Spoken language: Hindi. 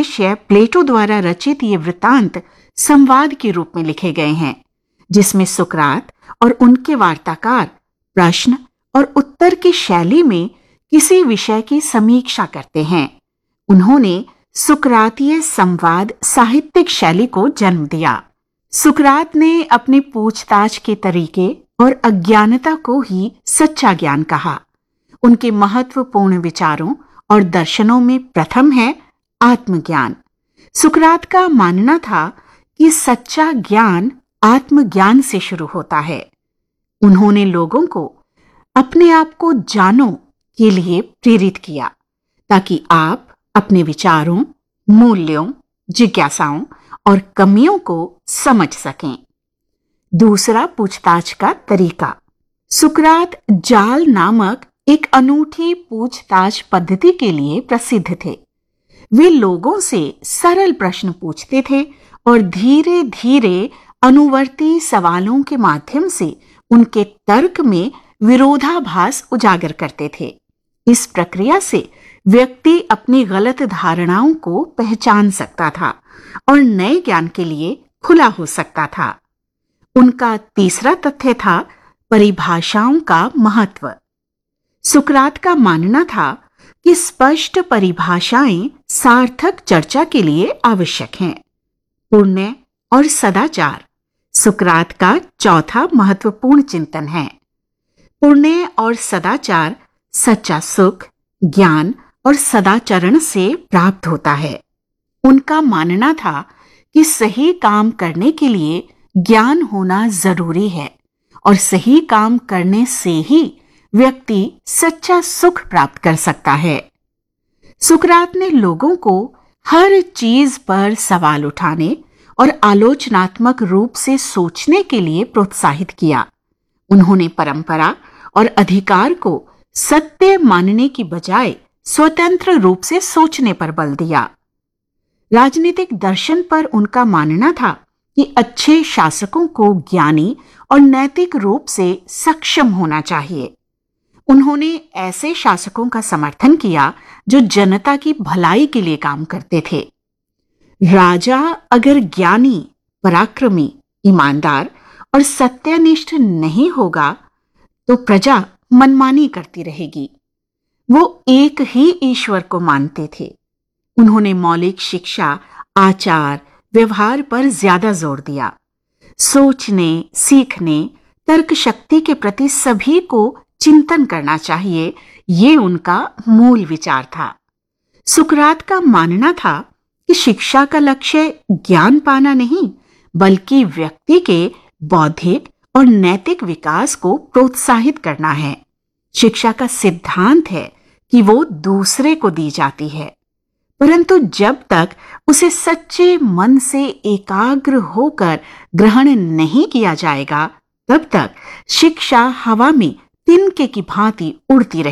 दृश्य प्लेटो द्वारा रचित ये वृत्तांत संवाद के रूप में लिखे गए हैं, जिसमें सुकरात और उनके वार्ताकार प्रश्न और उत्तर की शैली में किसी विषय की समीक्षा करते हैं। उन्होंने सुकरातीय संवाद साहित्यिक शैली को जन्म दिया। सुकरात ने अपने पूछताछ के तरीके और अज्ञानता को ही सच्चा ज्ञान कहा। उनके महत्वपूर्ण विचारों और दर्शनों में प्रथम है आत्मज्ञान। सुकरात का मानना था कि सच्चा ज्ञान आत्मज्ञान से शुरू होता है। उन्होंने लोगों को अपने आप को जानो के लिए प्रेरित किया, ताकि आप अपने विचारों, मूल्यों, जिज्ञासाओं और कमियों को समझ सकें। दूसरा, पूछताछ का तरीका। सुकरात जाल नामक एक अनूठी पूछताछ पद्धति के लिए प्रसिद्ध थे। वे लोगों से सरल प्रश्न पूछते थे और धीरे धीरे अनुवर्ती सवालों के माध्यम से उनके तर्क में विरोधाभास उजागर करते थे। इस प्रक्रिया से व्यक्ति अपनी गलत धारणाओं को पहचान सकता था और नए ज्ञान के लिए खुला हो सकता था। उनका तीसरा तथ्य था परिभाषाओं का महत्व। सुकरात का मानना था कि स्पष्ट परिभाषाएं सार्थक चर्चा के लिए आवश्यक हैं। पुण्य और सदाचार सुकरात का चौथा महत्वपूर्ण चिंतन है। पुण्य और सदाचार सच्चा सुख, ज्ञान और सदाचरण से प्राप्त होता है। उनका मानना था कि सही काम करने के लिए ज्ञान होना जरूरी है और सही काम करने से ही व्यक्ति सच्चा सुख प्राप्त कर सकता है। सुकरात ने लोगों को हर चीज पर सवाल उठाने और आलोचनात्मक रूप से सोचने के लिए प्रोत्साहित किया। उन्होंने परंपरा और अधिकार को सत्य मानने की बजाय स्वतंत्र रूप से सोचने पर बल दिया। राजनीतिक दर्शन पर उनका मानना था कि अच्छे शासकों को ज्ञानी और नैतिक रूप से सक्षम होना चाहिए। उन्होंने ऐसे शासकों का समर्थन किया जो जनता की भलाई के लिए काम करते थे। राजा अगर ज्ञानी, पराक्रमी, ईमानदार और सत्यनिष्ठ नहीं होगा तो प्रजा मनमानी करती रहेगी। वो एक ही ईश्वर को मानते थे। उन्होंने मौलिक शिक्षा, आचार, व्यवहार पर ज्यादा जोर दिया। सोचने, सीखने, तर्क शक्ति के प्रति सभी को चिंतन करना चाहिए, ये उनका मूल विचार था। सुकरात का मानना था कि शिक्षा का लक्ष्य ज्ञान पाना नहीं, बल्कि व्यक्ति के बौद्धिक और नैतिक विकास को प्रोत्साहित करना है। शिक्षा का सिद्धांत है कि वो दूसरे को दी जाती है, परंतु जब तक उसे सच्चे मन से एकाग्र होकर ग्रहण नहीं किया जाएगा, तब तक शिक्षा हवा में तिनके की भांति उड़ती रहेगी।